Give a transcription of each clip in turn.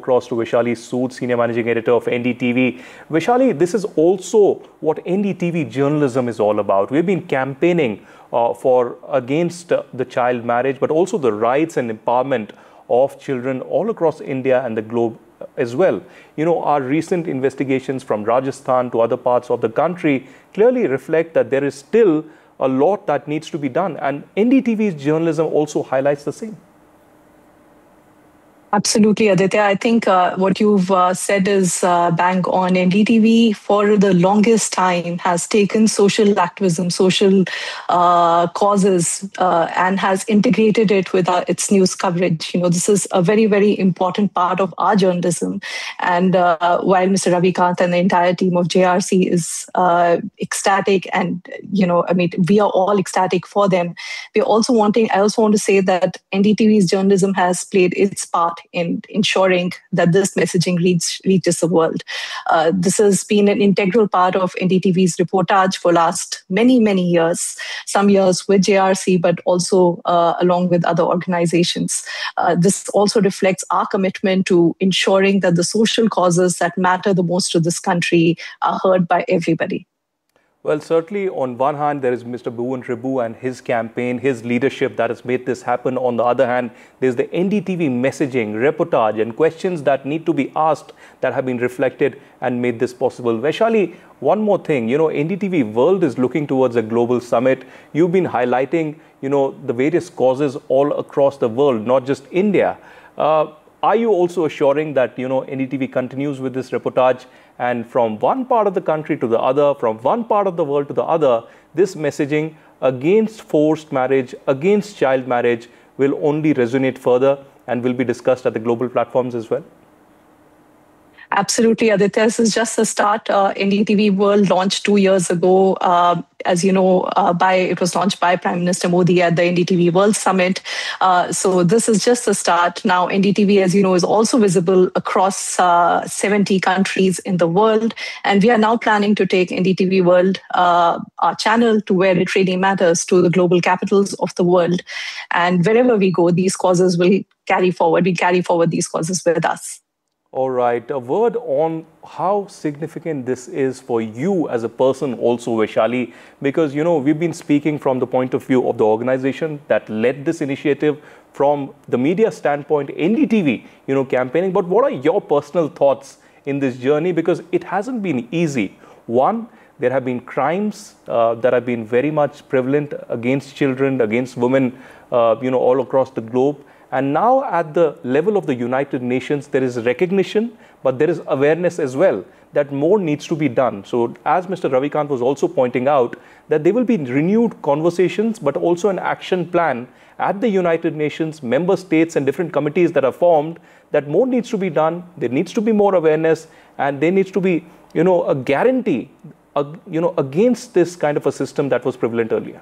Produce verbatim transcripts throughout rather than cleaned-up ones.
across to Vaishali Sood, Senior Managing Editor of N D T V. Vaishali, this is also what N D T V journalism is all about. We've been campaigning uh, for against uh, the child marriage, but also the rights and empowerment of children all across India and the globe as well. You know, our recent investigations from Rajasthan to other parts of the country clearly reflect that there is still a lot that needs to be done. And N D T V's journalism also highlights the same. Absolutely, Aditya. I think uh, what you've uh, said is uh, bang on. N D T V, for the longest time, has taken social activism, social uh, causes, uh, and has integrated it with our, its news coverage. You know, this is a very, very important part of our journalism. And uh, while Mister Ravikant and the entire team of J R C is uh, ecstatic, and you know, I mean, we are all ecstatic for them. We're also wanting. I also want to say that N D T V's journalism has played its part in ensuring that this messaging reach, reaches the world. Uh, this has been an integral part of N D T V's reportage for last many, many years, some years with J R C, but also uh, along with other organizations. Uh, this also reflects our commitment to ensuring that the social causes that matter the most to this country are heard by everybody. Well, certainly on one hand, there is Mister Bhuvan Ribhu and his campaign, his leadership that has made this happen. On the other hand, there's the N D T V messaging, reportage and questions that need to be asked that have been reflected and made this possible. Vaishali, one more thing, you know, N D T V World is looking towards a global summit. You've been highlighting, you know, the various causes all across the world, not just India. Uh, Are you also assuring that, you know, N D T V continues with this reportage, and from one part of the country to the other, from one part of the world to the other, this messaging against forced marriage, against child marriage will only resonate further and will be discussed at the global platforms as well? Absolutely, Aditya. This is just the start. Uh, N D T V World launched two years ago. Uh, as you know, uh, by it was launched by Prime Minister Modi at the N D T V World Summit. Uh, so this is just the start. Now, N D T V, as you know, is also visible across uh, seventy countries in the world. And we are now planning to take N D T V World, uh, our channel, to where it really matters, to the global capitals of the world. And wherever we go, these causes will carry forward. We carry forward these causes with us. All right. A word on how significant this is for you as a person also, Vaishali, because, you know, we've been speaking from the point of view of the organization that led this initiative, from the media standpoint, N D T V, you know, campaigning. But what are your personal thoughts in this journey? Because it hasn't been easy. One, there have been crimes uh, that have been very much prevalent against children, against women, uh, you know, all across the globe. And now at the level of the United Nations, there is recognition, but there is awareness as well that more needs to be done. So as Mister Ravikant was also pointing out, that there will be renewed conversations, but also an action plan at the United Nations, member states and different committees that are formed, that more needs to be done. There needs to be more awareness, and there needs to be, you know, a guarantee, uh, you know, against this kind of a system that was prevalent earlier.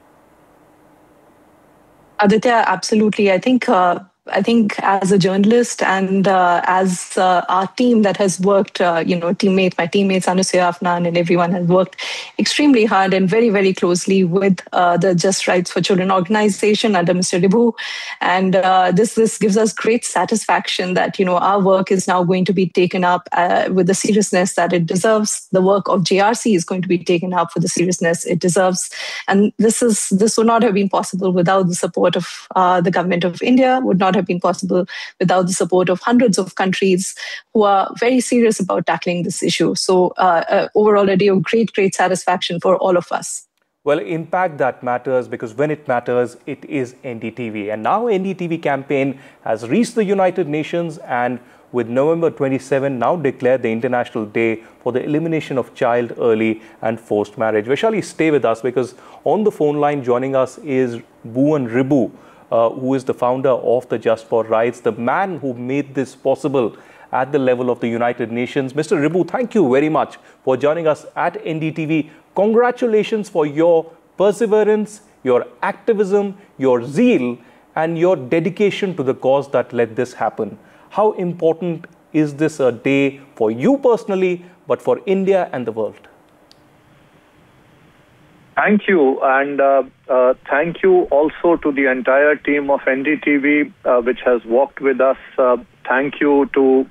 Aditya, absolutely. I think uh, I think as a journalist and uh, as uh, our team that has worked, uh, you know, teammate, my teammates, Anusaya Afnan and everyone has worked extremely hard and very, very closely with uh, the Just Rights for Children organization under Mister Ribhu. And uh, this, this gives us great satisfaction that, you know, our work is now going to be taken up uh, with the seriousness that it deserves. The work of J R C is going to be taken up with the seriousness it deserves. And this is this would not have been possible without the support of uh, the government of India, would not have been possible without the support of hundreds of countries who are very serious about tackling this issue. So uh, uh, overall, a day of great, great satisfaction for all of us. Well, impact that matters, because when it matters, it is N D T V. And now N D T V campaign has reached the United Nations, and with November twenty-seventh now declared the International Day for the Elimination of Child, Early and Forced Marriage. Vaishali, stay with us, because on the phone line joining us is Bhuvan Ribhu, Uh, who is the founder of the Just for Rights, the man who made this possible at the level of the United Nations. Mister Ribhu, thank you very much for joining us at N D T V. Congratulations for your perseverance, your activism, your zeal, and your dedication to the cause that let this happen. How important is this a day for you personally, but for India and the world? Thank you, and uh, uh, thank you also to the entire team of N D T V, uh, which has walked with us. Uh, thank you to